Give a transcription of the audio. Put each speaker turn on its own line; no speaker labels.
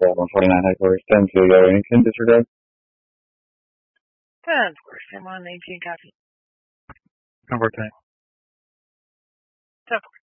149 headquarters. Thank you. You have anything disregard?
10, 4, 18, copy.
10-4, 10.
10, 4.